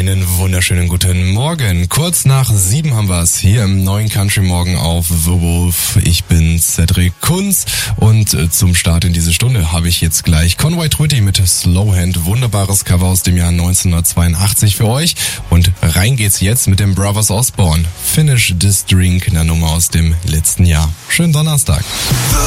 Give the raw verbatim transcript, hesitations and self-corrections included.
Einen wunderschönen guten Morgen. Kurz nach sieben haben wir es hier im neuen Country Morgen auf The Wolf. Ich bin Cedric Kunz und zum Start in diese Stunde habe ich jetzt gleich Conway Twitty mit Slowhand. Wunderbares Cover aus dem Jahr neunzehnhundertzweiundachtzig für euch. Und rein geht's jetzt mit dem Brothers Osborne. Finish This Drink, einer Nummer aus dem letzten Jahr. Schönen Donnerstag.